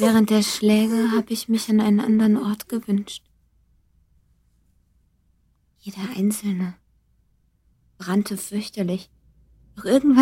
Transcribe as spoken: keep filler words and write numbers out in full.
Während der Schläge habe ich mich an einen anderen Ort gewünscht. Jeder einzelne brannte fürchterlich. Doch irgendwann